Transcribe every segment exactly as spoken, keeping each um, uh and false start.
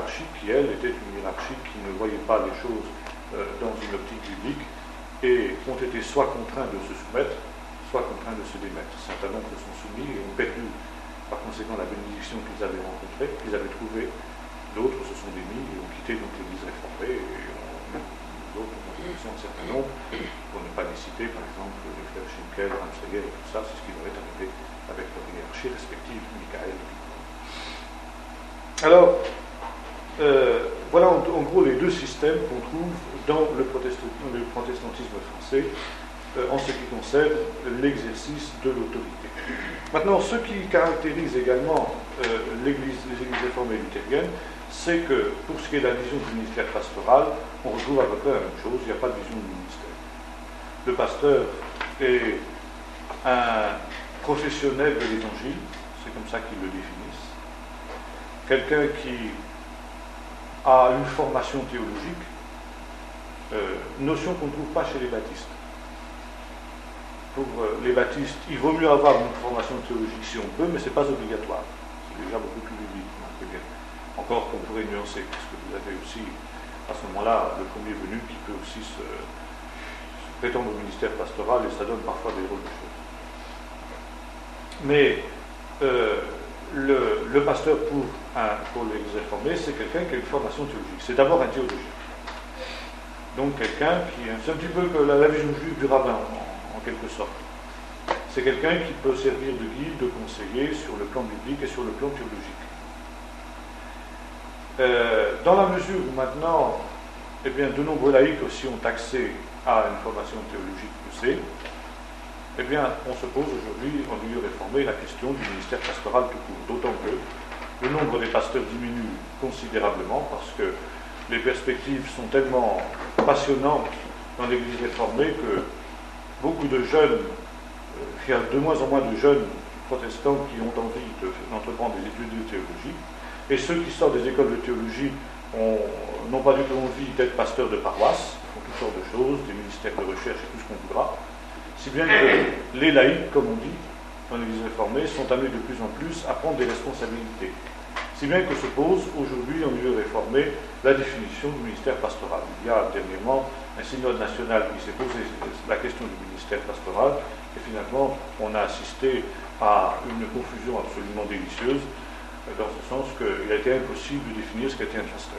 hiérarchie qui, elle, était une hiérarchie qui ne voyait pas les choses euh, dans une optique biblique et ont été soit contraints de se soumettre, soit contraints de se démettre. Certains nombres sont soumis et ont perdu par conséquent la bénédiction qu'ils avaient rencontrée, qu'ils avaient trouvée. D'autres se sont démis et ont quitté donc l'Église réformée et d'autres ont continué un certain nombre, pour ne pas les citer, par exemple les frères Schinkel, Ramsayer et tout ça, c'est ce qui leur est arrivé avec leur hiérarchie respective, Michael. Alors, euh, voilà en, en gros les deux systèmes qu'on trouve dans le, protestant, le protestantisme français euh, en ce qui concerne l'exercice de l'autorité. Maintenant, ce qui caractérise également euh, l'Église, les églises réformées luthériennes, c'est que pour ce qui est de la vision du ministère pastoral, on retrouve à peu près la même chose, il n'y a pas de vision du ministère. Le pasteur est un professionnel de l'Évangile, c'est comme ça qu'ils le définissent, quelqu'un qui a une formation théologique, euh, notion qu'on ne trouve pas chez les baptistes. Pour euh, les baptistes, il vaut mieux avoir une formation théologique si on peut, mais ce n'est pas obligatoire. C'est déjà beaucoup plus biblique. Encore qu'on pourrait nuancer, parce que vous avez aussi, à ce moment-là, le premier venu qui peut aussi se, se prétendre au ministère pastoral, et ça donne parfois des rôles de choses. Mais euh, le, le pasteur pour, un, pour les réformés, c'est quelqu'un qui a une formation théologique. C'est d'abord un théologien. Donc quelqu'un qui... C'est un petit peu que la, la vision juive du rabbin, en, en quelque sorte. C'est quelqu'un qui peut servir de guide, de conseiller sur le plan biblique et sur le plan théologique. Euh, dans la mesure où maintenant, eh bien, de nombreux laïcs aussi ont accès à une formation théologique poussée, eh bien, on se pose aujourd'hui, en milieu réformé, la question du ministère pastoral tout court. D'autant que le nombre des pasteurs diminue considérablement parce que les perspectives sont tellement passionnantes dans l'Église réformée que beaucoup de jeunes, euh, il y a de moins en moins de jeunes protestants qui ont envie de, d'entreprendre des études de théologie. Et ceux qui sortent des écoles de théologie n'ont pas du tout envie d'être pasteurs de paroisse, font toutes sortes de choses, des ministères de recherche et tout ce qu'on voudra. Si bien que les laïcs, comme on dit, dans l'Église réformée, sont amenés de plus en plus à prendre des responsabilités. Si bien que se pose aujourd'hui, en milieu réformé, la définition du ministère pastoral. Il y a dernièrement un synode national qui s'est posé la question du ministère pastoral, et finalement, on a assisté à une confusion absolument délicieuse, dans ce sens qu'il a été impossible de définir ce qu'était un pasteur.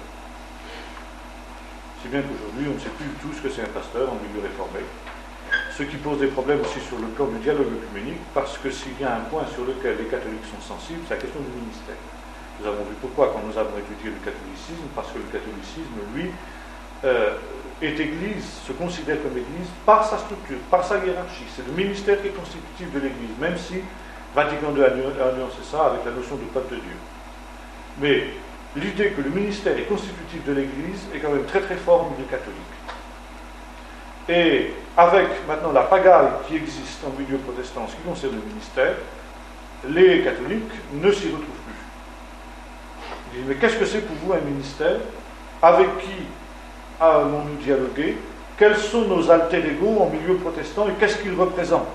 Si bien qu'aujourd'hui, on ne sait plus du tout ce que c'est un pasteur en milieu réformé, ce qui pose des problèmes aussi sur le plan du dialogue œcuménique, parce que s'il y a un point sur lequel les catholiques sont sensibles, c'est la question du ministère. Nous avons vu pourquoi quand nous avons étudié le catholicisme, parce que le catholicisme, lui, euh, est Église, se considère comme Église par sa structure, par sa hiérarchie. C'est le ministère qui est constitutif de l'Église, même si Vatican deux a nuancé ça avec la notion du peuple de Dieu. Mais l'idée que le ministère est constitutif de l'Église est quand même très très fort au milieu catholique. Et avec maintenant la pagaille qui existe en milieu protestant en ce qui concerne le ministère, les catholiques ne s'y retrouvent plus. Ils disent, mais qu'est-ce que c'est pour vous un ministère? Avec qui allons-nous dialoguer? Quels sont nos alter ego en milieu protestant et qu'est-ce qu'ils représentent?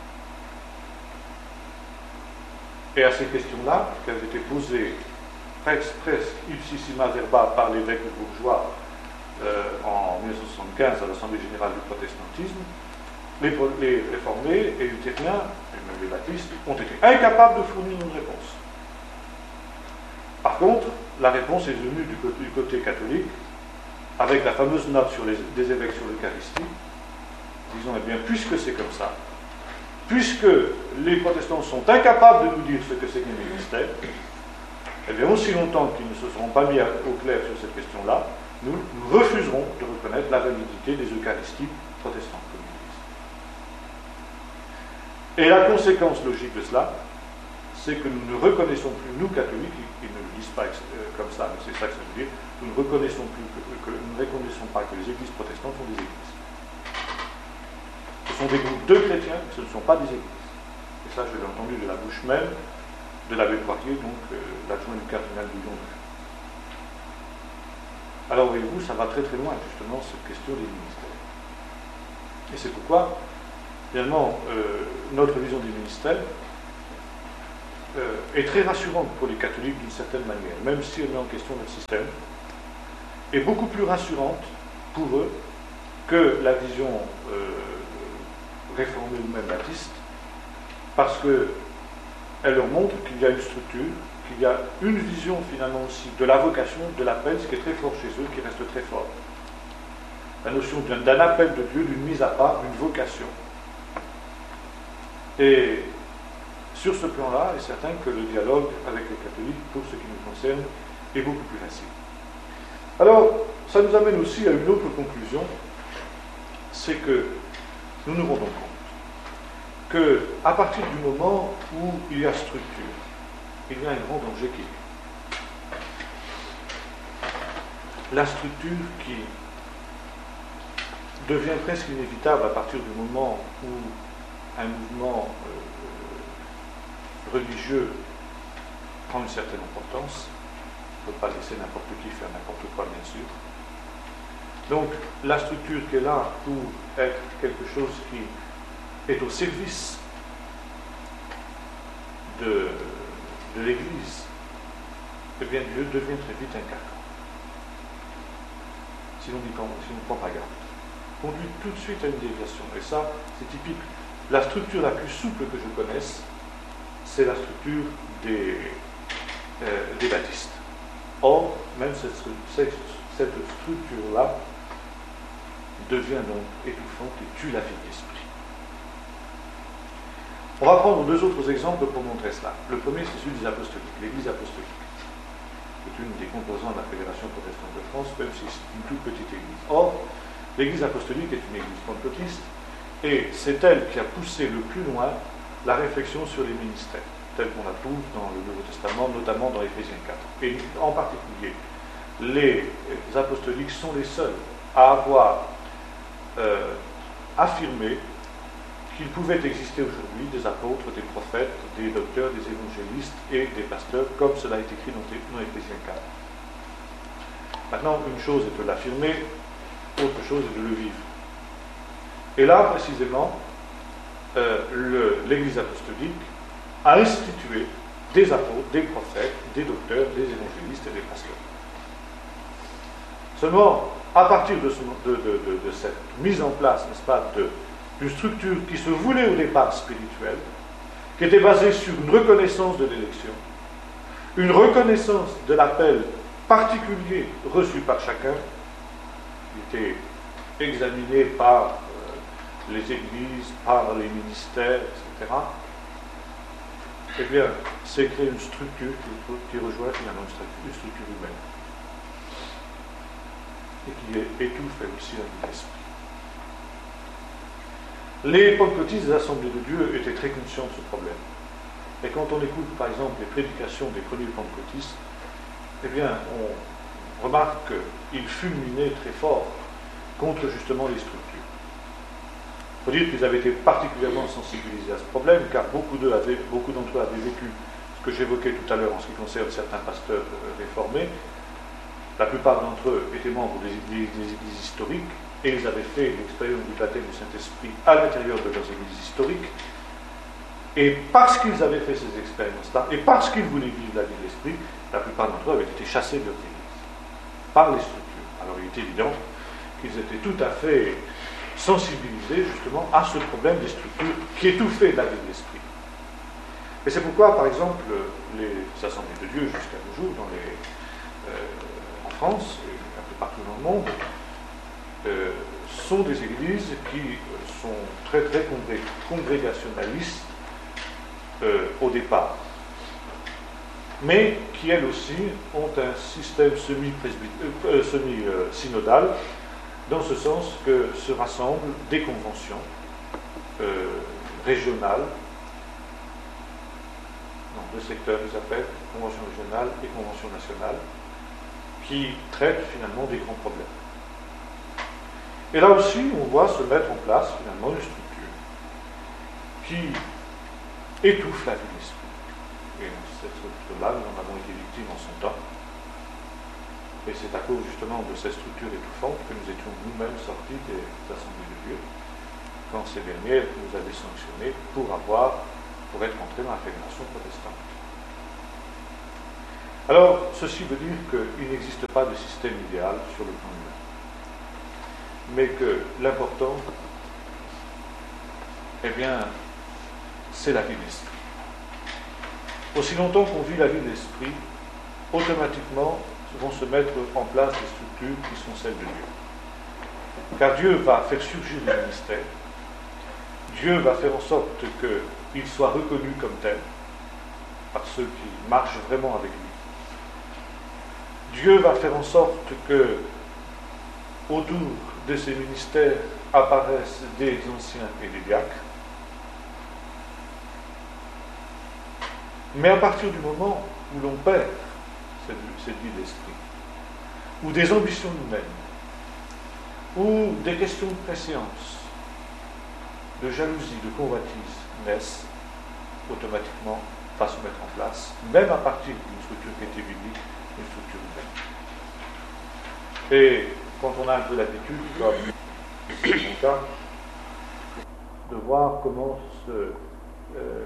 Et à ces questions-là, qui avaient été posées presque, presque ipsissima verba par l'évêque bourgeois euh, en mille neuf cent soixante-quinze à l'Assemblée générale du protestantisme, les, les réformés et luthériens, et même les baptistes, ont été incapables de fournir une réponse. Par contre, la réponse est venue du côté, du côté catholique, avec la fameuse note sur les, des évêques sur l'Eucharistie, disons, eh bien, puisque c'est comme ça, puisque les protestants sont incapables de nous dire ce que c'est qu'un ministère, eh bien, aussi longtemps qu'ils ne se seront pas mis au clair sur cette question-là, nous, nous refuserons de reconnaître la validité des Eucharisties protestantes, comme ils disent. Et la conséquence logique de cela, c'est que nous ne reconnaissons plus, nous catholiques, ils ne le disent pas comme ça, mais c'est ça que ça veut dire, nous ne reconnaissons plus que, que nous ne reconnaissons pas que les églises protestantes sont des églises. Ce sont des groupes de chrétiens, mais ce ne sont pas des églises. Et ça, je l'ai entendu de la bouche même de l'abbé Poirier, donc euh, l'adjoint du cardinal Bouillon. Alors, voyez-vous, ça va très très loin, justement, cette question des ministères. Et c'est pourquoi, finalement, euh, notre vision des ministères euh, est très rassurante pour les catholiques d'une certaine manière, même si elle met en question leur système, est beaucoup plus rassurante pour eux que la vision euh, réformée ou même baptiste, parce qu'elle leur montre qu'il y a une structure, qu'il y a une vision finalement aussi de la vocation, de l'appel, ce qui est très fort chez eux, qui reste très fort. La notion d'un, d'un appel de Dieu, d'une mise à part, d'une vocation. Et sur ce plan-là, il est certain que le dialogue avec les catholiques, pour ce qui nous concerne, est beaucoup plus facile. Alors, ça nous amène aussi à une autre conclusion, c'est que nous nous rendons compte qu'à partir du moment où il y a structure, il y a un grand danger qui est la structure qui devient presque inévitable à partir du moment où un mouvement euh, religieux prend une certaine importance. Il ne faut pas laisser n'importe qui faire n'importe quoi, bien sûr. Donc, la structure qui est là pour être quelque chose qui est au service de, de l'Église, eh bien, Dieu devient très vite un carcan. Si l'on dit si on ne prend pas garde, conduit tout de suite à une déviation. Et ça, c'est typique. La structure la plus souple que je connaisse, c'est la structure des, euh, des baptistes. Or, même cette, cette, cette structure-là devient donc étouffante et tue la vie de l'esprit. On va prendre deux autres exemples pour montrer cela. Le premier, c'est celui des apostoliques, l'Église apostolique. C'est une des composantes de la Fédération protestante de France, même si c'est une toute petite église. Or, l'Église apostolique est une église pentecôtiste, et c'est elle qui a poussé le plus loin la réflexion sur les ministères, tels qu'on la trouve dans le Nouveau Testament, notamment dans Éphésiens quatre. Et en particulier, les apostoliques sont les seuls à avoir euh, affirmé qu'il pouvait exister aujourd'hui des apôtres, des prophètes, des docteurs, des évangélistes et des pasteurs, comme cela est écrit dans Éphésiens quatre. Maintenant, une chose est de l'affirmer, autre chose est de le vivre. Et là, précisément, euh, le, l'Église apostolique a institué des apôtres, des prophètes, des docteurs, des évangélistes et des pasteurs. Seulement, à partir de, ce, de, de, de, de cette mise en place, n'est-ce pas, de, d'une structure qui se voulait au départ spirituelle, qui était basée sur une reconnaissance de l'élection, une reconnaissance de l'appel particulier reçu par chacun, qui était examiné par euh, les églises, par les ministères, et cetera, eh bien, c'est créer une structure qui, qui rejoint finalement une structure, une structure humaine, et qui étouffe aussi la vie de l'esprit. Les pentecôtistes des assemblées de Dieu étaient très conscients de ce problème. Et quand on écoute, par exemple, les prédications des premiers pentecôtistes, eh bien, on remarque qu'ils fulminaient très fort contre justement les structures. Il faut dire qu'ils avaient été particulièrement sensibilisés à ce problème, car beaucoup, d'eux avaient, beaucoup d'entre eux avaient vécu ce que j'évoquais tout à l'heure en ce qui concerne certains pasteurs réformés. La plupart d'entre eux étaient membres des églises, des églises historiques, et ils avaient fait l'expérience du baptême du Saint-Esprit à l'intérieur de leurs églises historiques. Et parce qu'ils avaient fait ces expériences-là, et parce qu'ils voulaient vivre la vie de l'esprit, la plupart d'entre eux avaient été chassés de leurs églises, par les structures. Alors il est évident qu'ils étaient tout à fait sensibilisés justement à ce problème des structures qui étouffaient la vie de l'esprit. Et c'est pourquoi, par exemple, les assemblées de Dieu jusqu'à nos jours, dans les, euh, en France et un peu partout dans le monde, Euh, sont des églises qui sont très très congré- congrégationalistes euh, au départ, mais qui elles aussi ont un système semi-synodal, euh, semi, euh, dans ce sens que se rassemblent des conventions euh, régionales, non, deux secteurs ils appellent, convention régionale et convention nationale, qui traitent finalement des grands problèmes. Et là aussi, on voit se mettre en place finalement une structure qui étouffe la vie de l'esprit. Et cette structure-là, nous en avons été victimes en son temps. Et c'est à cause justement de cette structure étouffante que nous étions nous-mêmes sortis des assemblées de Dieu, quand ces dernières nous avaient sanctionnés pour avoir, pour être entrés dans la fédération protestante. Alors, ceci veut dire qu'il n'existe pas de système idéal sur le plan humain, mais que l'important, eh bien, c'est la vie de l'esprit. Aussi longtemps qu'on vit la vie de l'esprit, automatiquement vont se mettre en place des structures qui sont celles de Dieu. Car Dieu va faire surgir le ministère, Dieu va faire en sorte qu'il soit reconnu comme tel par ceux qui marchent vraiment avec lui. Dieu va faire en sorte que autour de ces ministères apparaissent des anciens et des diacres. Mais à partir du moment où l'on perd cette, cette vie d'esprit, où des ambitions humaines, où des questions de préséance, de jalousie, de convoitise naissent, automatiquement va se mettre en place, même à partir d'une structure qui était biblique, une structure humaine. Et quand on a un peu l'habitude, comme c'est mon cas, de voir comment se, euh,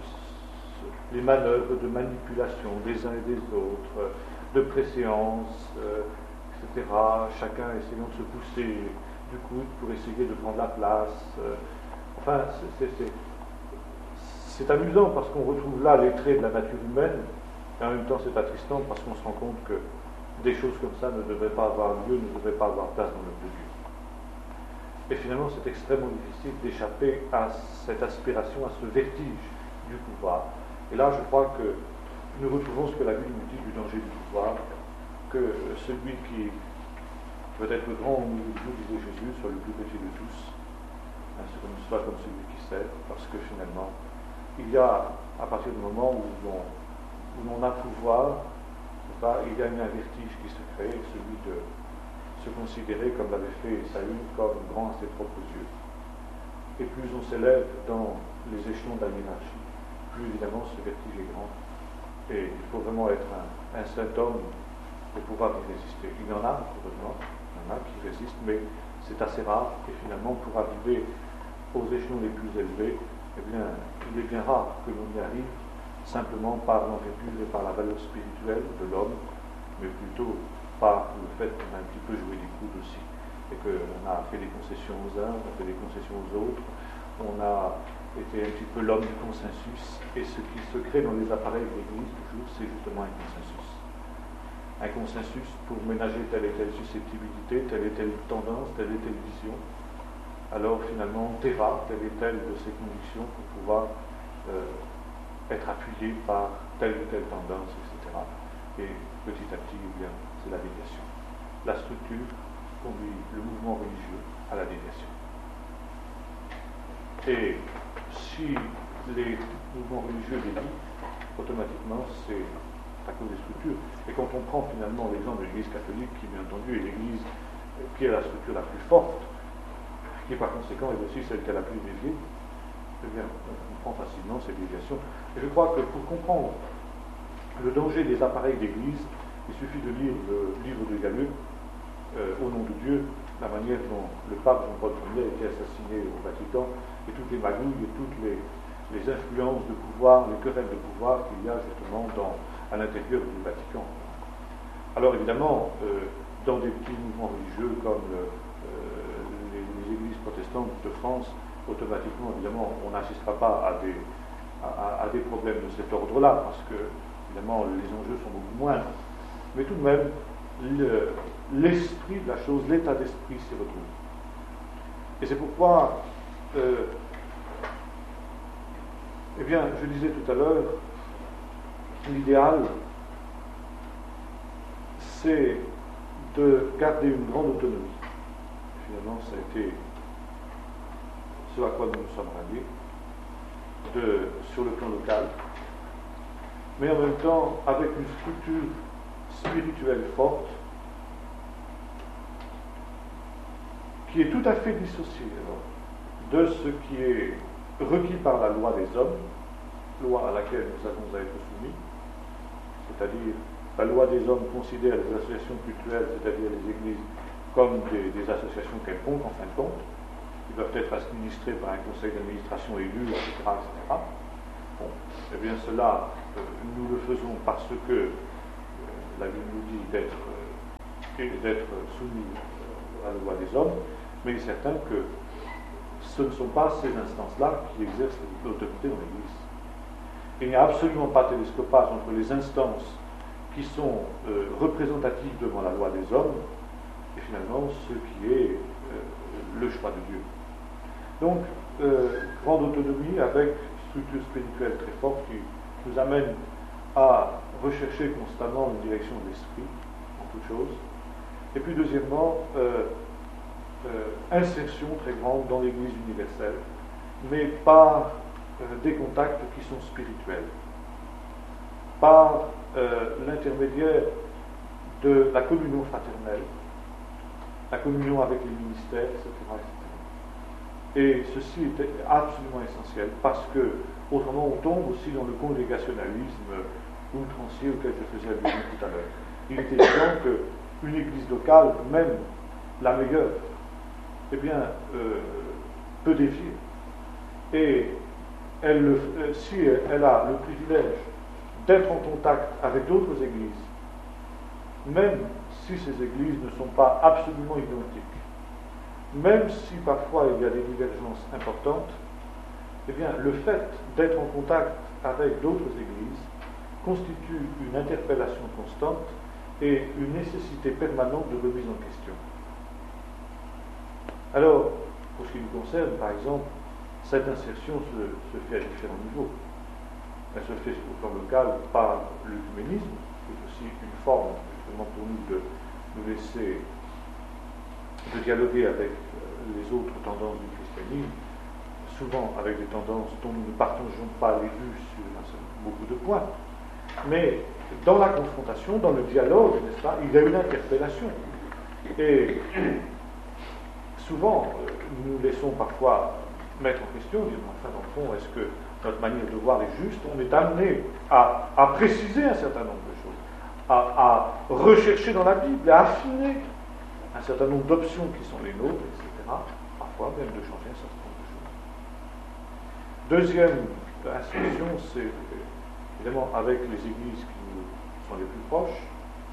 se, les manœuvres de manipulation des uns et des autres, de préséance, euh, et cetera, chacun essayant de se pousser du coude pour essayer de prendre la place. Euh, enfin, c'est, c'est, c'est, c'est amusant parce qu'on retrouve là les traits de la nature humaine, et en même temps c'est attristant parce qu'on se rend compte que des choses comme ça ne devraient pas avoir lieu, ne devraient pas avoir place dans l'œuvre de Dieu. Et finalement, c'est extrêmement difficile d'échapper à cette aspiration, à ce vertige du pouvoir. Et là, je crois que nous retrouvons ce que la Bible nous dit du danger du pouvoir, que celui qui veut être grand au milieu de vous, disait Jésus, soit le plus petit de tous, hein, soit comme celui qui sert, parce que finalement, il y a, à partir du moment où l'on, où l'on a pouvoir, il y a un vertige qui se crée, celui de se considérer, comme l'avait fait Saül, comme grand à ses propres yeux. Et plus on s'élève dans les échelons de la hiérarchie, plus évidemment ce vertige est grand. Et il faut vraiment être un, un saint homme pour pouvoir y résister. Il y en a, heureusement, il y en a qui résistent, mais c'est assez rare. Et finalement, pour arriver aux échelons les plus élevés, eh bien, il est bien rare que l'on y arrive simplement par l'envergure et par la valeur spirituelle de l'homme, mais plutôt par le fait qu'on a un petit peu joué des coudes aussi, et qu'on a fait des concessions aux uns, on a fait des concessions aux autres, on a été un petit peu l'homme du consensus, et ce qui se crée dans les appareils de l'Église, toujours, c'est justement un consensus. Un consensus pour ménager telle et telle susceptibilité, telle et telle tendance, telle et telle vision. Alors finalement, on terra telle et telle de ces convictions pour pouvoir euh, être appuyé par telle ou telle tendance, et cetera. Et petit à petit, eh bien, c'est la déviation. La structure conduit le mouvement religieux à la déviation. Et si les mouvements religieux dévient, automatiquement, c'est à cause des structures. Et quand on prend finalement l'exemple de l'Église catholique, qui bien entendu est l'Église qui est la structure la plus forte, qui par conséquent est aussi celle qui est la plus déviée, eh bien, on comprend facilement ces déviations. Et je crois que pour comprendre le danger des appareils d'église, il suffit de lire le livre de Gallus, euh, Au nom de Dieu, la manière dont le pape Jean-Paul Ier a été assassiné au Vatican, et toutes les magouilles et toutes les, les influences de pouvoir, les querelles de pouvoir qu'il y a justement dans, à l'intérieur du Vatican. Alors évidemment, euh, dans des petits mouvements religieux comme le, euh, les, les églises protestantes de France, automatiquement, évidemment, on n'assistera pas à des, à, à des problèmes de cet ordre-là, parce que, évidemment, les enjeux sont beaucoup moindres. Mais tout de même, le, l'esprit de la chose, l'état d'esprit s'y retrouve. Et c'est pourquoi, euh, eh bien, je disais tout à l'heure, l'idéal, c'est de garder une grande autonomie. Finalement, ça a été ce à quoi nous nous sommes ralliés, de, sur le plan local, mais en même temps avec une structure spirituelle forte qui est tout à fait dissociée de ce qui est requis par la loi des hommes, loi à laquelle nous avons à être soumis, c'est-à-dire la loi des hommes considère les associations cultuelles, c'est-à-dire les églises, comme des, des associations quelconques en fin de compte, qui doivent être administrées par un conseil d'administration élu, et cetera, et cetera. Bon, eh bien cela, euh, nous le faisons parce que la Bible nous dit d'être, euh, d'être soumis à la loi des hommes, mais il est certain que ce ne sont pas ces instances-là qui exercent l'autorité dans l'Église. Il n'y a absolument pas de télescopage entre les instances qui sont euh, représentatives devant la loi des hommes et finalement ce qui est euh, le choix de Dieu. Donc, euh, grande autonomie avec structure spirituelle très forte qui nous amène à rechercher constamment une direction de l'esprit en toute chose. Et puis deuxièmement, euh, euh, insertion très grande dans l'Église universelle, mais par euh, des contacts qui sont spirituels, par euh, l'intermédiaire de la communion fraternelle, la communion avec les ministères, et cetera, et cetera. Et ceci est absolument essentiel parce que, autrement, on tombe aussi dans le congrégationalisme outrancier auquel je faisais allusion tout à l'heure. Il est évident qu'une église locale, même la meilleure, eh bien, euh, peut défier. Et elle, euh, si elle a le privilège d'être en contact avec d'autres églises, même si ces églises ne sont pas absolument identiques, même si parfois il y a des divergences importantes, eh bien, le fait d'être en contact avec d'autres églises constitue une interpellation constante et une nécessité permanente de remise en question. Alors, pour ce qui nous concerne, par exemple, cette insertion se, se fait à différents niveaux. Elle se fait au plan local par l'œcuménisme, qui est aussi une forme, justement, pour nous de nous laisser de dialoguer avec les autres tendances du christianisme, souvent avec des tendances dont nous ne partageons pas les vues sur beaucoup de points. Mais dans la confrontation, dans le dialogue, n'est-ce pas, il y a une interpellation. Et souvent, nous nous laissons parfois mettre en question, disons, enfin, dans le fond, est-ce que notre manière de voir est juste? On est amené à, à préciser un certain nombre de choses, à, à rechercher dans la Bible, à affiner un certain nombre d'options qui sont les nôtres, et cetera. Parfois même de changer un certain nombre de choses. Deuxième instruction, c'est évidemment avec les églises qui nous sont les plus proches.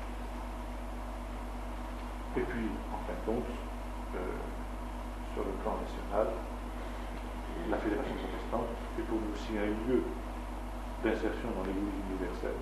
Et puis, en fin de compte, euh, sur le plan national, la Fédération protestante est pour nous aussi un lieu d'insertion dans l'Église universelle.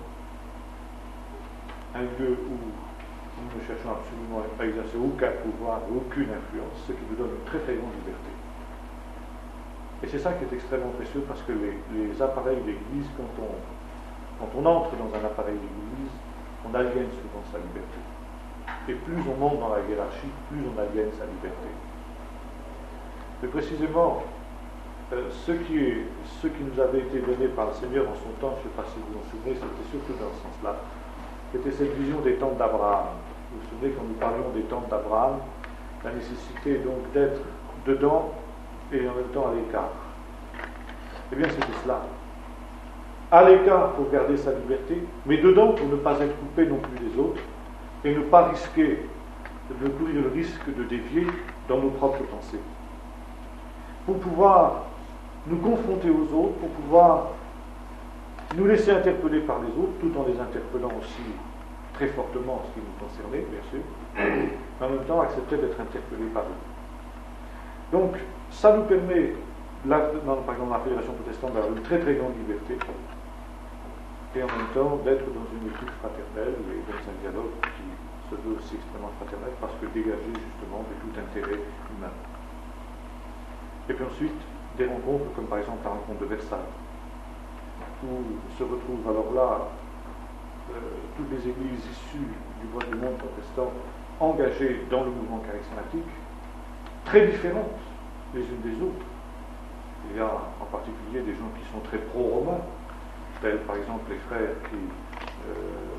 Un lieu où nous ne cherchons absolument à exercer aucun pouvoir, aucune influence, ce qui nous donne une très très grande liberté. Et c'est ça qui est extrêmement précieux parce que les, les appareils d'Église, quand on, quand on entre dans un appareil d'Église, on aliène souvent sa liberté. Et plus on monte dans la hiérarchie, plus on aliène sa liberté. Mais précisément, euh, ce, qui est, ce qui nous avait été donné par le Seigneur en son temps, je ne sais pas si vous vous en souvenez, c'était surtout dans ce sens-là, c'était cette vision des tentes d'Abraham. Vous vous souvenez, quand nous parlions des tentes d'Abraham, la nécessité donc d'être dedans et en même temps à l'écart. Eh bien, c'était cela. À l'écart pour garder sa liberté, mais dedans pour ne pas être coupé non plus des autres et ne pas risquer de courir le risque de dévier dans nos propres pensées. Pour pouvoir nous confronter aux autres, pour pouvoir nous laisser interpeller par les autres, tout en les interpellant aussi très fortement en ce qui nous concernait, bien sûr, mais en même temps accepter d'être interpellés par eux. Donc, ça nous permet, là, dans, par exemple, la Fédération protestante, d'avoir une très très grande liberté, et en même temps d'être dans une écoute fraternelle et dans un dialogue qui se veut aussi extrêmement fraternel, parce que dégagé justement de tout intérêt humain. Et puis ensuite, des rencontres comme par exemple la rencontre de Versailles, où se retrouvent alors là euh, toutes les églises issues du monde protestant engagées dans le mouvement charismatique, très différentes les unes des autres. Il y a en particulier des gens qui sont très pro-romains, tels par exemple les frères qui euh,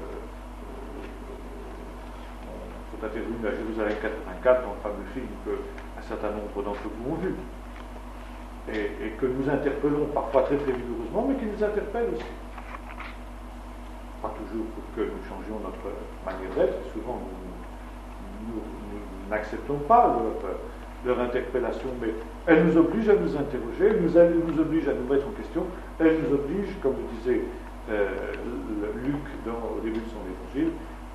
euh, sont intervenus à Jérusalem quatre-vingt-quatre dans le fameux film qu'un certain nombre d'entre vous ont vu. Et, et que nous interpellons parfois très très vigoureusement, mais qui nous interpellent aussi. Pas toujours pour que nous changions notre manière d'être, souvent nous, nous, nous n'acceptons pas leur, leur interpellation, mais elle nous oblige à nous interroger, elle nous, elle nous oblige à nous mettre en question, elle nous oblige, comme le disait euh, Luc dans, au début de son évangile,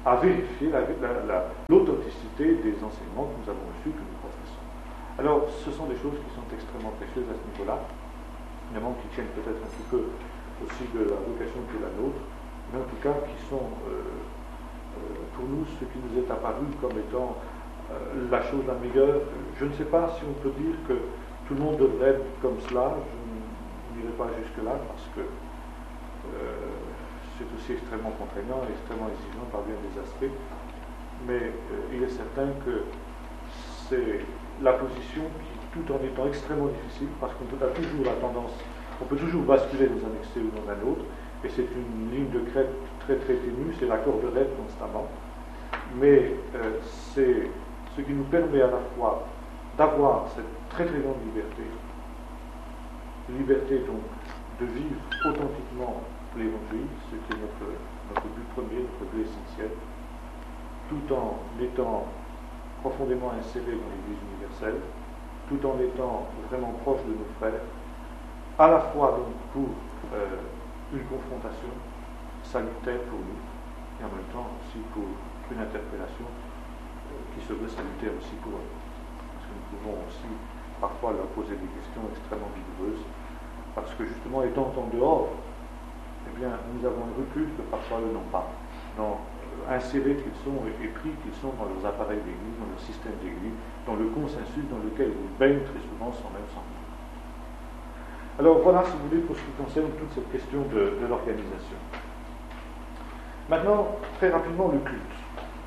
à vérifier l'authenticité des enseignements que nous avons reçus, que nous professons. Alors, ce sont des choses qui sont extrêmement précieuses à ce niveau-là, évidemment qui tiennent peut-être un petit peu aussi de la vocation qui est la nôtre, mais en tout cas qui sont euh, euh, pour nous ce qui nous est apparu comme étant euh, la chose la meilleure. Je ne sais pas si on peut dire que tout le monde devrait être comme cela, je n'irai pas jusque-là parce que euh, c'est aussi extrêmement contraignant et extrêmement exigeant par bien des aspects, mais euh, il est certain que c'est la position qui, tout en étant extrêmement difficile, parce qu'on a toujours la tendance, on peut toujours basculer dans un excès ou dans un autre, et c'est une ligne de crête très très ténue, c'est la corde raide constamment, mais euh, c'est ce qui nous permet à la fois d'avoir cette très très grande liberté, liberté donc de vivre authentiquement l'évangile, ce qui est notre, notre but premier, notre but essentiel, tout en étant profondément inséré dans l'Église universelle, tout en étant vraiment proche de nos frères, à la fois donc pour euh, une confrontation salutaire pour nous, et en même temps aussi pour une interpellation euh, qui se veut salutaire aussi pour eux. Parce que nous pouvons aussi parfois leur poser des questions extrêmement vigoureuses, parce que justement étant en dehors, eh bien, nous avons un recul que parfois eux n'ont pas, dans, euh, insérés qu'ils sont et, et pris qu'ils sont dans leurs appareils d'église, dans le système d'église, dans le consensus dans lequel ils baignent très souvent sans même s'en rendre. Alors voilà, si vous voulez, pour ce qui concerne toute cette question de, de l'organisation. Maintenant, très rapidement, le culte.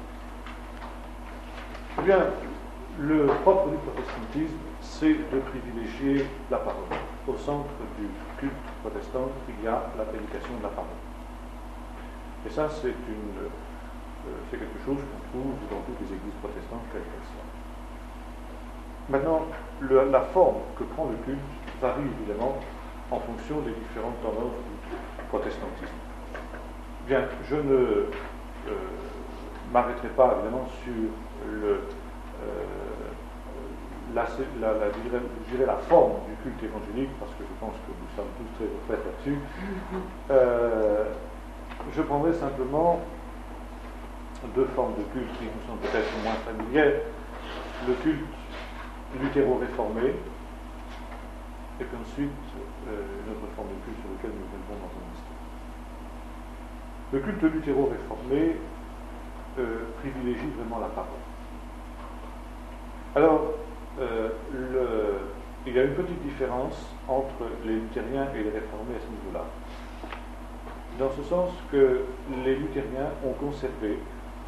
Eh bien, le propre du protestantisme, c'est de privilégier la parole. Au centre du culte protestant, il y a la prédication de la parole. Et ça, c'est une, euh, c'est quelque chose qu'on trouve dans toutes les églises protestantes, quelles qu'elles soient. Maintenant, le, la forme que prend le culte varie évidemment en fonction des différentes tendances du protestantisme. Bien, je ne euh, m'arrêterai pas évidemment sur le, euh, la, la, la, je dirais, je dirais la forme du culte évangélique, parce que je pense que nous sommes tous très retraités là-dessus. Euh, je prendrai simplement deux formes de culte qui nous sont peut-être moins familières. Le culte luthéro-réformé, et puis ensuite euh, une autre forme de culte sur laquelle nous reviendrons dans un instant. Le culte luthéro-réformé euh, privilégie vraiment la parole. Alors, euh, le, il y a une petite différence entre les luthériens et les réformés à ce niveau-là. Dans ce sens que les luthériens ont conservé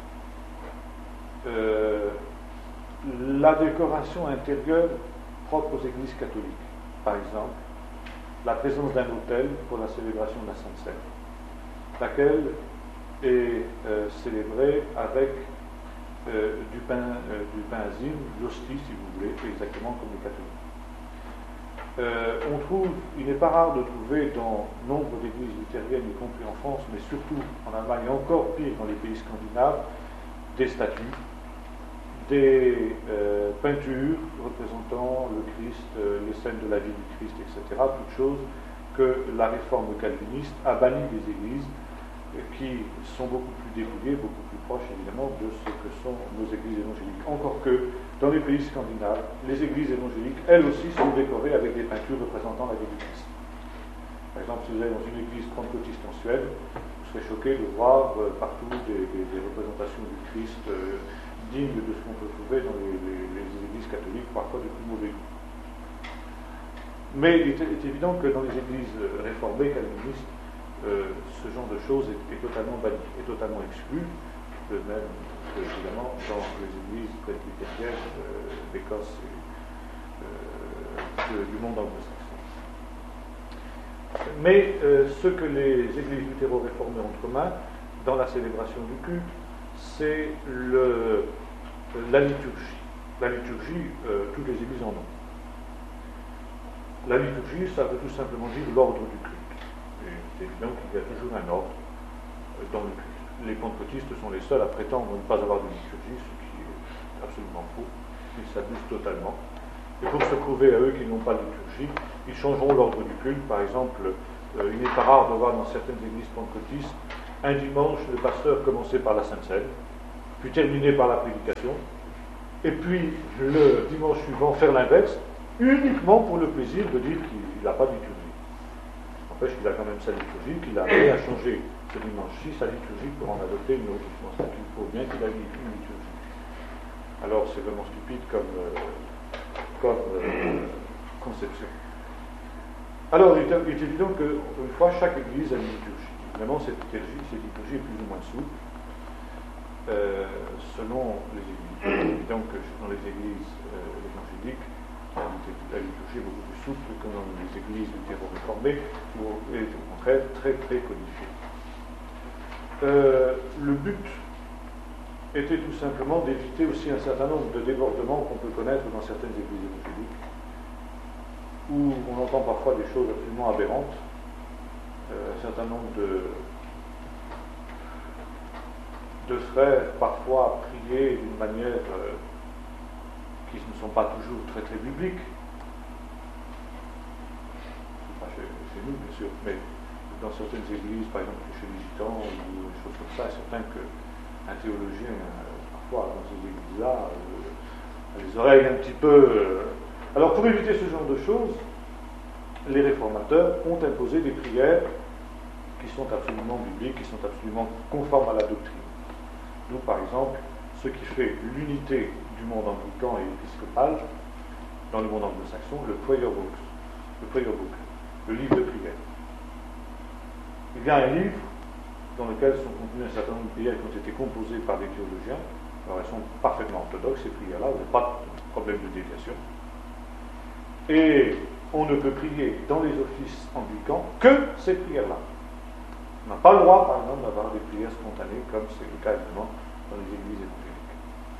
euh, la décoration intérieure propre aux églises catholiques. Par exemple, la présence d'un autel pour la célébration de la Sainte Seine, laquelle est euh, célébrée avec euh, du pain, euh, du pain azime, l'hostie si vous voulez, exactement comme les catholiques. Euh, on trouve, il n'est pas rare de trouver dans nombre d'églises luthériennes, y compris en France, mais surtout en Allemagne, et encore pire dans les pays scandinaves, des statues, des euh, peintures représentant le Christ, euh, les scènes de la vie du Christ, et cetera, toutes choses que la réforme calviniste a banni des églises, euh, qui sont beaucoup plus dépouillées, beaucoup plus proches évidemment de ce que sont nos églises évangéliques. Encore que dans les pays scandinaves, les églises évangéliques, elles aussi, sont décorées avec des peintures représentant la vie du Christ. Par exemple, si vous allez dans une église pentecôtiste en Suède, vous serez choqué de voir euh, partout des, des, des représentations du Christ euh, dignes de ce qu'on peut trouver dans les, les, les églises catholiques, parfois de plus mauvais goût. Mais il est, est évident que dans les églises réformées, calvinistes, euh, ce genre de choses est, est totalement banni, est totalement exclu, de même que, évidemment, dans les églises presbytériennes euh, d'Écosse et euh, de, du monde anglo-saxon. Mais euh, ce que les églises luthéro-réformées ont en commun dans la célébration du culte, c'est le, la liturgie. La liturgie, euh, toutes les églises en ont. La liturgie, ça veut tout simplement dire l'ordre du culte. Et c'est évident qu'il y a toujours un ordre euh, dans le culte. Les pentecôtistes sont les seuls à prétendre ne pas avoir de liturgie, ce qui est absolument faux. Ils s'abusent totalement. Et pour se prouver à eux qu'ils n'ont pas de liturgie, ils changeront l'ordre du culte. Par exemple, euh, il n'est pas rare de voir dans certaines églises pentecôtistes un dimanche, le pasteur commençait par la Sainte Seine, puis terminait par la prédication, et puis le dimanche suivant faire l'inverse, uniquement pour le plaisir de dire qu'il n'a pas de liturgie. N'empêche qu'il a quand même sa liturgie, qu'il a rien changé ce dimanche-ci, sa liturgie pour en adopter une autre. Je pense qu'il faut bien qu'il ait une liturgie. Alors c'est vraiment stupide comme, euh, comme euh, conception. Alors il est, il est évident qu'une fois, chaque église a une liturgie. Évidemment, cette liturgie, cette liturgie est plus ou moins souple, euh, selon les églises. Il est évident que dans les églises euh, évangéliques, la liturgie est beaucoup plus souple que dans les églises luthéro-réformées, où elle est au contraire très très codifiée. Euh, le but était tout simplement d'éviter aussi un certain nombre de débordements qu'on peut connaître dans certaines églises évangéliques, où on entend parfois des choses absolument aberrantes, euh, un certain nombre de, de frères parfois prier d'une manière euh, qui ne sont pas toujours très très bibliques. Pas chez, chez nous bien sûr, mais dans certaines églises, par exemple chez les gitans ou des choses comme ça, c'est certain qu'un théologien, euh, parfois dans ces églises-là, euh, a les oreilles un petit peu... Euh... Alors pour éviter ce genre de choses, les réformateurs ont imposé des prières qui sont absolument bibliques, qui sont absolument conformes à la doctrine. Nous, par exemple, ce qui fait l'unité du monde anglican et épiscopal dans le monde anglo-saxon, le prayer book, le prayer book, le livre de prière. Il y a un livre dans lequel sont contenues un certain nombre de prières qui ont été composées par des théologiens. Alors elles sont parfaitement orthodoxes, ces prières-là, vous n'avez pas de problème de déviation. Et on ne peut prier dans les offices anglicans que ces prières-là. On n'a pas le droit, par exemple, d'avoir des prières spontanées, comme c'est le cas évidemment dans les églises évangéliques.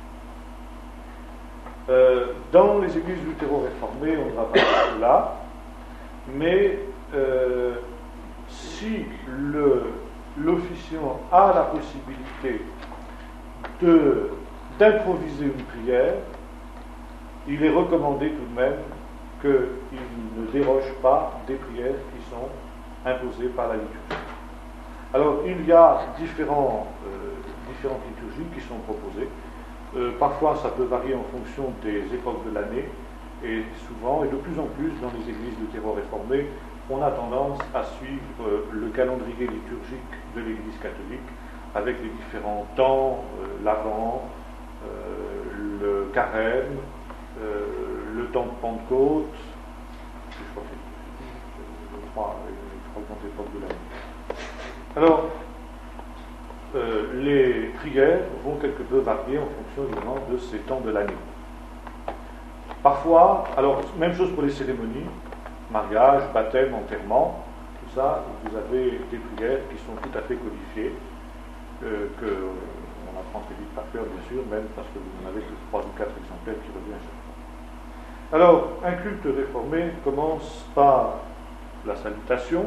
Euh, dans les églises luthéro-réformées, on ne va pas de cela, mais euh, si le, l'officiant a la possibilité de, d'improviser une prière, il est recommandé tout de même qu'il ne déroge pas des prières qui sont imposées par la liturgie. Alors, il y a différents, euh, différentes liturgies qui sont proposées. Euh, parfois, ça peut varier en fonction des époques de l'année, et souvent, et de plus en plus, dans les églises luthéro-réformées, on a tendance à suivre euh, le calendrier liturgique de l'Église catholique, avec les différents temps, euh, l'Avent, euh, le Carême, euh, le temps de Pentecôte, je crois que c'est les trois, les trois grandes époques de l'année. Alors, euh, les prières vont quelque peu varier en fonction évidemment de ces temps de l'année. Parfois, alors, même chose pour les cérémonies, mariage, baptême, enterrement, tout ça, vous avez des prières qui sont tout à fait codifiées, euh, que on apprend très vite par cœur, bien sûr, même parce que vous n'en avez que trois ou quatre exemplaires qui reviennent à chaque fois. Alors, un culte réformé commence par la salutation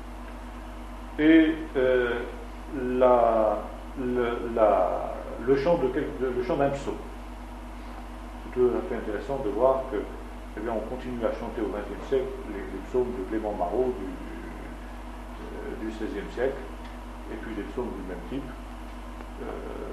et euh, la, le, la, le chant de, le chant d'un psaume. C'est tout à fait intéressant de voir que, eh bien, on continue à chanter au vingtième siècle les, les psaumes de Clément Marot du, du, du seizième siècle, et puis des psaumes du même type. Euh,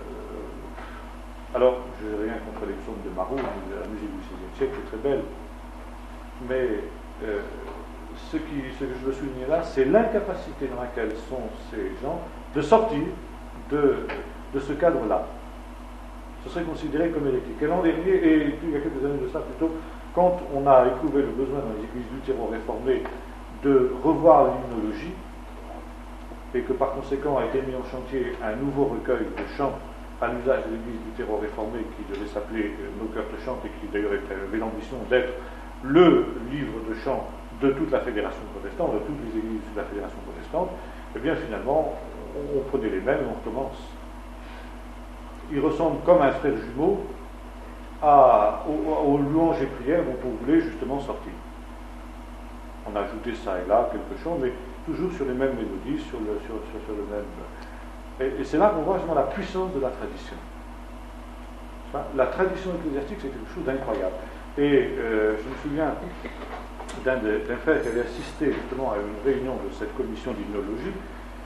alors, je n'ai rien contre les psaumes de Marot, la musique du seizième siècle est très belle, mais euh, ce, qui, ce que je veux souligner là, c'est l'incapacité dans laquelle sont ces gens de sortir de, de ce cadre-là. Ce serait considéré comme hérétique. Et l'an dernier, et il y a quelques années de ça plutôt, quand on a éprouvé le besoin dans les églises luthéro-réformées de revoir l'hymnologie, et que par conséquent a été mis en chantier un nouveau recueil de chants à l'usage de l'église luthéro-réformée qui devait s'appeler Nos cœurs te chantent et qui d'ailleurs avait l'ambition d'être le livre de chants de toute la fédération protestante, de toutes les églises de la fédération protestante, et bien finalement, on, on prenait les mêmes et on recommence. Il ressemble comme un frère jumeau à, aux, aux louanges et prières dont on voulait justement sortir. On a ajouté ça et là, quelque chose, mais toujours sur les mêmes mélodies, sur le, sur, sur, sur le même... Et, et c'est là qu'on voit justement la puissance de la tradition. La tradition ecclésiastique, c'est quelque chose d'incroyable. Et euh, je me souviens d'un, d'un frère qui avait assisté justement à une réunion de cette commission d'hymnologie,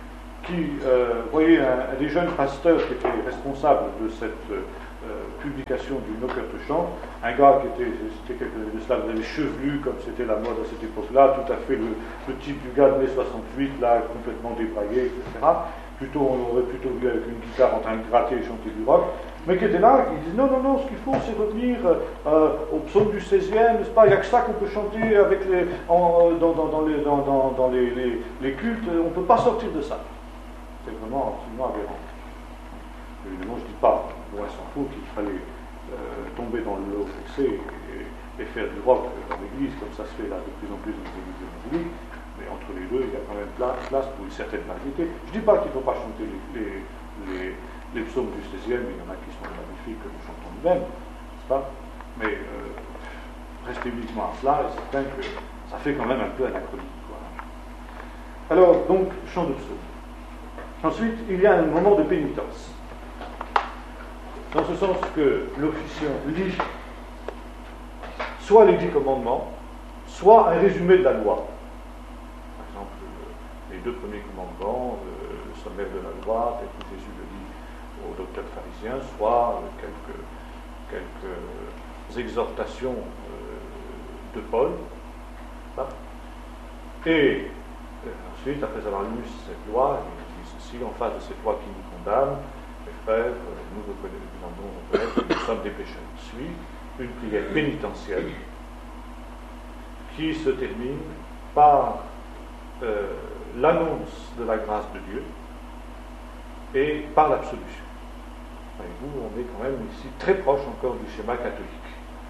qui, euh, vous voyez, un, un des jeunes pasteurs qui était responsable de cette euh, publication du Nocker de chant, un gars qui était, c'était quelques années de cela, vous avez chevelu, comme c'était la mode à cette époque-là, tout à fait le, le type du gars de mai soixante-huit, là, complètement débraillé, et cetera. Plutôt, on l'aurait plutôt vu avec une guitare en train de gratter et chanter du rock, mais qui était là, qui disait non, non, non, ce qu'il faut, c'est revenir euh, au psaume du seizième, n'est-ce pas? Il n'y a que ça qu'on peut chanter avec les, en, dans, dans, dans, les, dans, dans, dans les, les, les cultes, on ne peut pas sortir de ça. C'est vraiment absolument aberrant. Évidemment, je ne dis pas, loin s'en faut, qu'il fallait euh, tomber dans le haut excès et, et faire du rock dans l'église, comme ça se fait là de plus en plus dans les églises évangéliques, mais entre les deux, il y a quand même place, place pour une certaine variété. Je ne dis pas qu'il ne faut pas chanter les, les, les, les psaumes du seizième, il y en a qui sont magnifiques que nous chantons nous-mêmes, n'est-ce pas? Mais euh, rester uniquement à cela, est certain que ça fait quand même un peu anachronique, quoi. Alors, donc, chant de psaume. Ensuite, il y a un moment de pénitence. Dans ce sens que l'officiant lit soit les dix commandements, soit un résumé de la loi. Par exemple, les deux premiers commandements, le sommaire de la loi, tel que Jésus le dit aux docteurs pharisiens, soit quelques, quelques exhortations de Paul. Et ensuite, après avoir lu cette loi, il dit ceci, en face de cette loi qui nous condamne, mes frères, nous reconnaissons que nous sommes des pécheurs. Suit une prière pénitentielle qui se termine par euh, l'annonce de la grâce de Dieu et par l'absolution. Voyez-vous, on est quand même ici très proche encore du schéma catholique.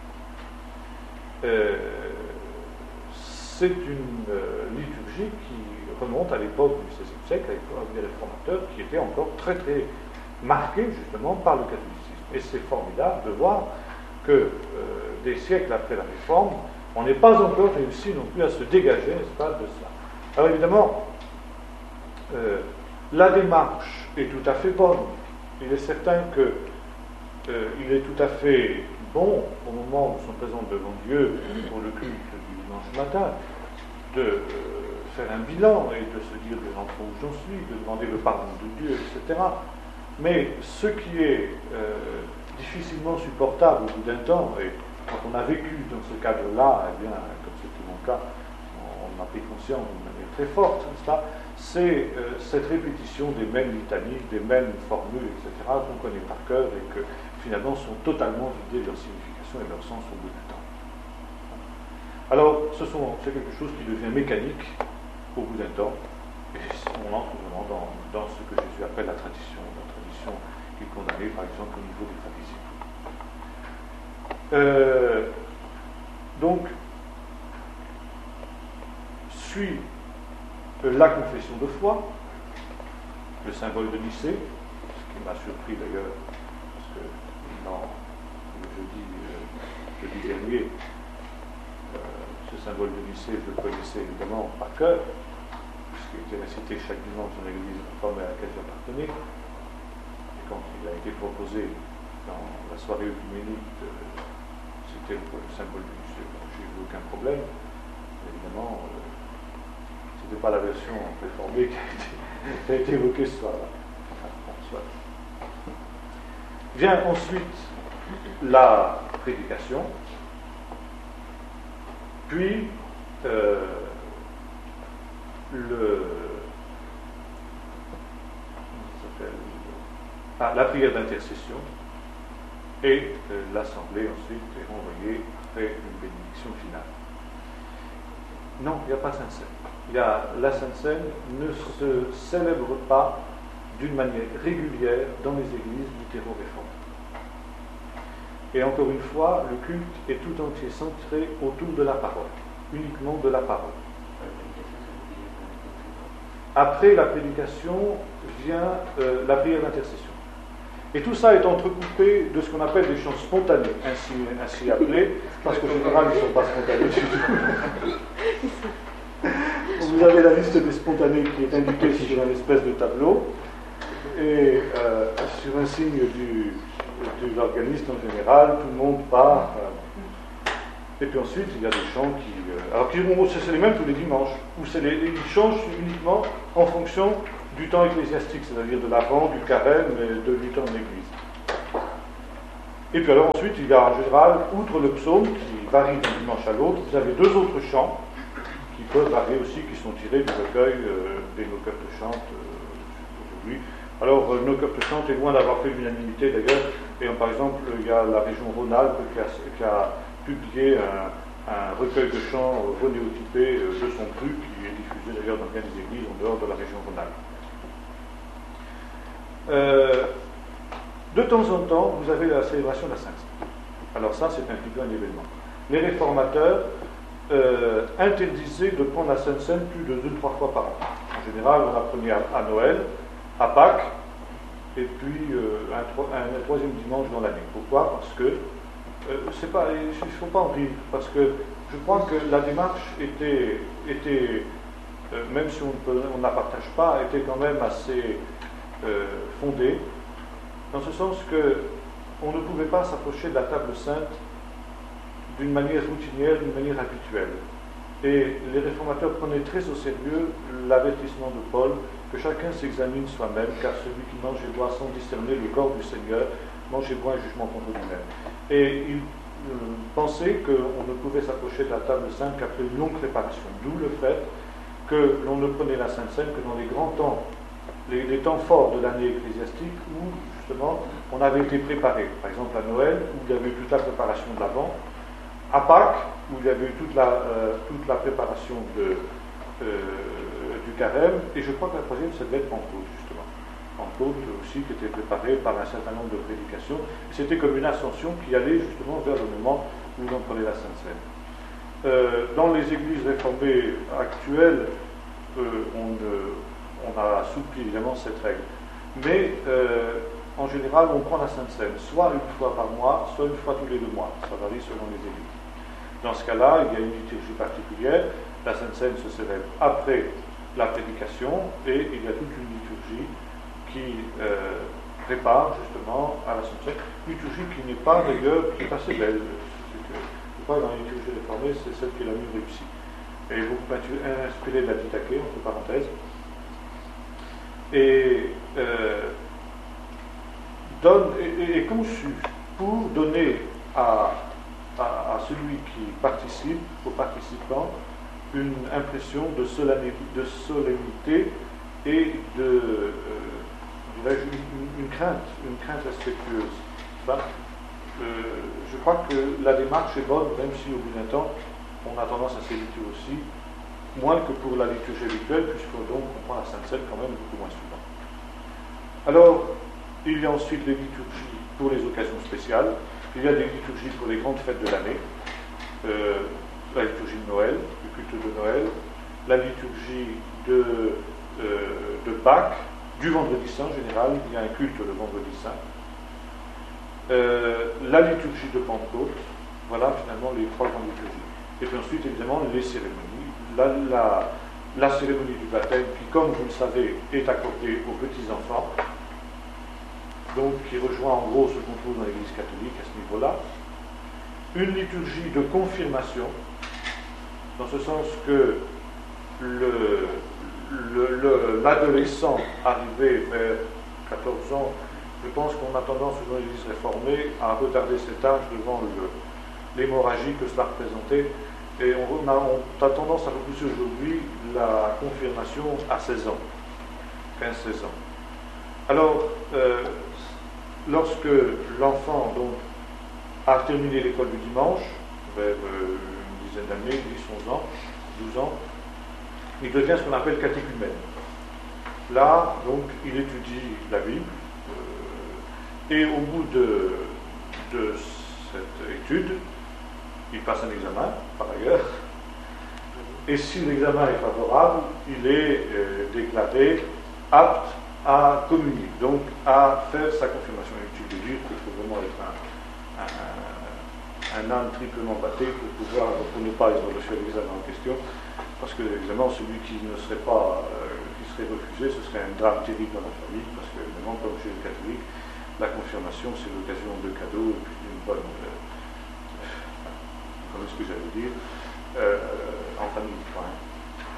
Euh, c'est une euh, liturgie qui remonte à l'époque du seizième siècle, à l'époque des réformateurs, qui était encore très très marquée justement par le catholicisme. Et c'est formidable de voir que euh, des siècles après la Réforme, on n'est pas encore réussi non plus à se dégager, n'est-ce pas, de cela. Alors évidemment, euh, la démarche est tout à fait bonne. Il est certain qu'il euh, est tout à fait bon, au moment où nous sommes présents devant Dieu pour le culte du dimanche matin, de euh, faire un bilan et de se dire de l'endroit où j'en suis, de demander le pardon de Dieu, et cetera. Mais ce qui est euh, difficilement supportable au bout d'un temps, et quand on a vécu dans ce cadre-là, eh bien, comme c'était mon cas, on, on a pris conscience d'une manière très forte, n'est-ce pas? C'est euh, cette répétition des mêmes litanies, des mêmes formules, et cetera, qu'on connaît par cœur et que finalement sont totalement vidées de leur signification et de leur sens au bout du temps. Alors, ce sont, c'est quelque chose qui devient mécanique au bout d'un temps, et on entre vraiment dans, dans ce que Jésus appelle la tradition, la tradition qu'il condamnait par exemple au niveau des pharisiens. Euh, donc, suit la confession de foi, le symbole de Nicée, ce qui m'a surpris d'ailleurs, parce que dans le jeudi, euh, jeudi dernier, euh, ce symbole de Nicée, je le connaissais évidemment par cœur, puisqu'il était récité chaque dimanche dans l'église réformée à laquelle j'appartenais. Et quand il a été proposé dans la soirée œcuménique, euh, c'était le, le symbole de Nicée, j'ai eu aucun problème. Évidemment, euh, ce n'était pas la version réformée qui a été, qui a été évoquée ce soir-là. Enfin, bon, soit. Vient ensuite la prédication, puis euh, le, ah, la prière d'intercession, et euh, l'assemblée ensuite est renvoyée après une bénédiction finale. Non, il n'y a pas Sainte Seine. Il y a, la Sainte Seine ne se célèbre pas d'une manière régulière dans les églises luthéro-réformées. Et encore une fois, le culte est tout entier centré autour de la parole, uniquement de la parole. Après la prédication vient euh, la prière d'intercession. Et tout ça est entrecoupé de ce qu'on appelle des chants spontanés, ainsi, ainsi appelés, parce qu'en général, ils ne sont pas spontanés du tout. Vous avez la liste des spontanés qui est indiquée sur une espèce de tableau, et euh, sur un signe du, de l'organiste en général, tout le monde part. Euh, et puis ensuite, il y a des chants qui... Euh, alors, qui, c'est les mêmes tous les dimanches, où c'est les, ils changent uniquement en fonction du temps ecclésiastique, c'est-à-dire de l'Avent, du Carême et de, du temps de l'Église. Et puis alors ensuite, il y a en général, outre le psaume, qui varie d'un dimanche à l'autre, vous avez deux autres chants, qui peuvent varier aussi, qui sont tirés du recueil euh, des Nos cœurs te chantent euh, aujourd'hui. Alors, euh, Nos cœurs te chantent est loin d'avoir fait l'unanimité d'ailleurs, et euh, par exemple, il y a la région Rhône-Alpes qui a, qui a publié un, un recueil de chants euh, renéotypé euh, de son cru, qui est diffusé d'ailleurs dans bien des églises en dehors de la région Rhône-Alpes. Euh, de temps en temps, vous avez la célébration de la Sainte-Seine. Alors ça, c'est un petit peu un événement. Les réformateurs euh, interdisaient de prendre la Sainte-Seine plus de deux, trois fois par an. En général, on la prenait à, à Noël, à Pâques, et puis euh, un, un, un troisième dimanche dans l'année. Pourquoi? Parce que euh, c'est pas, il ne faut pas en rire, parce que je crois que la démarche était, était euh, même si on ne la partage pas, était quand même assez euh, fondée, dans ce sens qu'on ne pouvait pas s'approcher de la table sainte d'une manière routinière, d'une manière habituelle. Et les réformateurs prenaient très au sérieux l'avertissement de Paul que chacun s'examine soi-même, car celui qui mange et boit sans discerner le corps du Seigneur, mange et boit un jugement contre lui-même. Et ils euh, pensaient qu'on ne pouvait s'approcher de la table sainte qu'après une longue préparation, d'où le fait que l'on ne prenait la Sainte Seine que dans les grands temps, les, les temps forts de l'année ecclésiastique, où justement on avait été préparé. Par exemple à Noël, où il y avait eu toute la préparation de l'Avent, à Pâques, où il y avait eu toute la, euh, toute la préparation de, euh, du Carême, et je crois que la troisième, ça devait être Pentecôte, justement. Pentecôte aussi, qui était préparée par un certain nombre de prédications, et c'était comme une ascension qui allait justement vers le moment où l'on prenait la Sainte Seine. Euh, dans les églises réformées actuelles, euh, on, euh, on a assoupli évidemment cette règle. Mais euh, en général, on prend la Sainte Seine soit une fois par mois, soit une fois tous les deux mois. Ça varie selon les églises. Dans ce cas-là, il y a une liturgie particulière. La Sainte Seine se célèbre après la prédication et il y a toute une liturgie qui euh, prépare justement à la Sainte Seine. Une liturgie qui n'est pas d'ailleurs, qui est assez belle. Je crois que dans la liturgie réformée, c'est celle qui est la mieux réussie. Elle est beaucoup inspirée de la Didaché, entre parenthèses. Et, euh, donne, est, est conçue pour donner à À, à celui qui participe, aux participants, une impression de solennité, de solennité et de, euh, une, une crainte, une crainte respectueuse. Enfin, euh, je crois que la démarche est bonne, même si au bout d'un temps, on a tendance à s'éviter aussi, moins que pour la liturgie habituelle, puisque donc on prend la Sainte Seine quand même beaucoup moins souvent. Alors, il y a ensuite les liturgies pour les occasions spéciales. Il y a des liturgies pour les grandes fêtes de l'année, euh, la liturgie de Noël, le culte de Noël, la liturgie de, euh, de Pâques, du vendredi saint en général, il y a un culte le vendredi saint, euh, la liturgie de Pentecôte, voilà finalement les trois grandes liturgies. Et puis ensuite évidemment les cérémonies, la, la, la cérémonie du baptême qui, comme vous le savez, est accordée aux petits-enfants, donc qui rejoint en gros ce qu'on trouve dans l'Église catholique à ce niveau-là, une liturgie de confirmation, dans ce sens que le, le, le, l'adolescent arrivé vers quatorze ans, je pense qu'on a tendance dans l'Église réformée à retarder cet âge devant le, l'hémorragie que cela représentait, et on a, on a tendance à repousser aujourd'hui la confirmation à seize ans, quinze seize ans. Alors, euh, lorsque l'enfant donc, a terminé l'école du dimanche, vers euh, une dizaine d'années, dix, onze ans, douze ans, il devient ce qu'on appelle catéchumène. Là, donc, il étudie la Bible, euh, et au bout de, de cette étude, il passe un examen, par ailleurs, et si l'examen est favorable, il est euh, déclaré apte à communier, donc à faire sa confirmation. Inutile de dire qu'il faut vraiment être un, un, un, un âme triplement batté pour pouvoir, pour ne pas être reçu à l'examen en question, parce que évidemment celui qui ne serait pas, euh, qui serait refusé, ce serait un drame terrible dans la famille, parce que évidemment, comme chez les catholiques, la confirmation c'est l'occasion de cadeaux et puis d'une bonne, euh, comment est-ce que j'allais dire, euh, en famille quand même.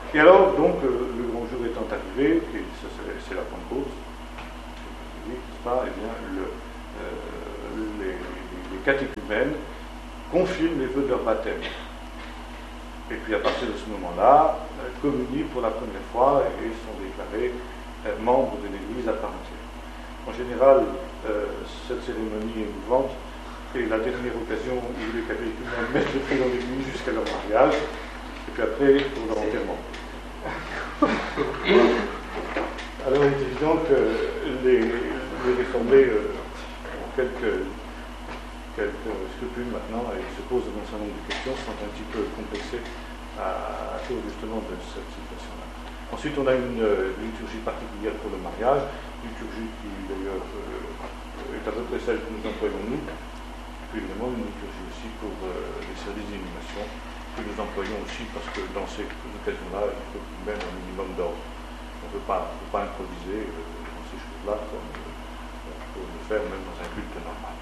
Et alors, donc, euh, le grand jour étant arrivé, et ça c'est, c'est la Pentecôte, n'est-ce pas, eh bien, le, euh, les, les, les catéchumènes confirment les vœux de leur baptême. Et puis à partir de ce moment-là, euh, communient pour la première fois et sont déclarés euh, membres de l'Église à part entière. En général, euh, cette cérémonie émouvante est la dernière occasion où les catéchumènes mettent le pied dans l'Église jusqu'à leur mariage, et puis après pour leur enterrement. Alors il est évident que les, les réformés euh, ont quelques, quelques scrupules maintenant et se posent un certain nombre de questions, sont un petit peu complexés à, à cause justement de cette situation-là. Ensuite, on a une, une liturgie particulière pour le mariage, une liturgie qui d'ailleurs euh, est à peu près celle que nous employons nous, et puis évidemment une liturgie aussi pour euh, les services d'inhumation que nous employons aussi parce que dans ces occasions-là, il faut tout de même un minimum d'ordre. On ne peut pas, peut pas improviser euh, dans ces choses-là comme euh, on peut le faire même dans un culte normal.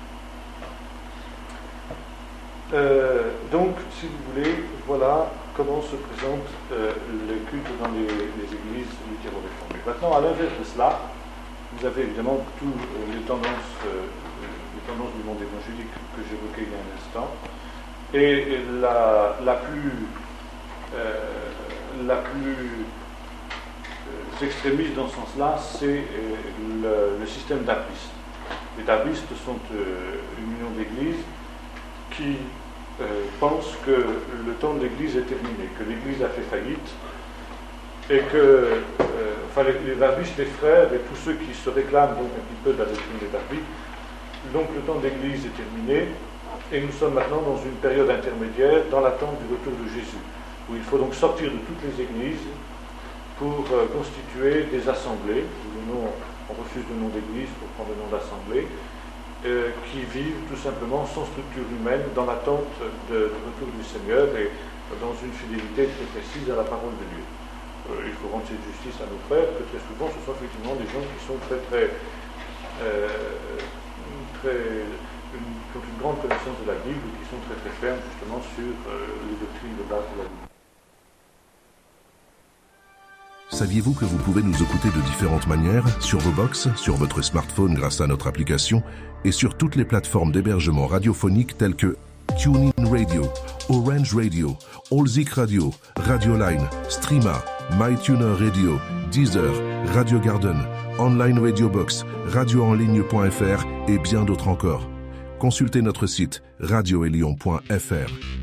Euh, donc, si vous voulez, voilà comment se présente euh, le culte dans les, les églises luthéro-réformées. Maintenant, à l'inverse de cela, vous avez évidemment toutes euh, les tendances, euh, les tendances du monde évangélique que j'évoquais il y a un instant. Et la, la plus, euh, la plus euh, extrémiste dans ce sens-là, c'est euh, le, le système darbiste. Les darbistes sont euh, une union d'églises qui euh, pensent que le temps de l'Église est terminé, que l'Église a fait faillite, et que euh, enfin, les, les darbistes, les frères et tous ceux qui se réclament donc un petit peu de la doctrine des darbistes, donc le temps de l'Église est terminé. Et nous sommes maintenant dans une période intermédiaire, dans l'attente du retour de Jésus, où il faut donc sortir de toutes les églises pour euh, constituer des assemblées, où le nom, on refuse le nom d'église pour prendre le nom d'assemblée, euh, qui vivent tout simplement sans structure humaine, dans l'attente de, du retour du Seigneur et dans une fidélité très précise à la parole de Dieu. Euh, il faut rendre cette justice à nos frères, que très souvent ce sont effectivement des gens qui sont très très, euh, très Une, qui ont une grande connaissance de la Bible et qui sont très très fermes justement sur euh, les doctrines de base de la Bible. Saviez-vous que vous pouvez nous écouter de différentes manières, sur vos box, sur votre smartphone grâce à notre application et sur toutes les plateformes d'hébergement radiophonique telles que TuneIn Radio, Orange Radio, Allzik Radio, Radioline, Streama, MyTuner Radio, Deezer, Radio Garden, Online Radio Box, radio en ligne point f r et bien d'autres encore. Consultez notre site radio elion point f r.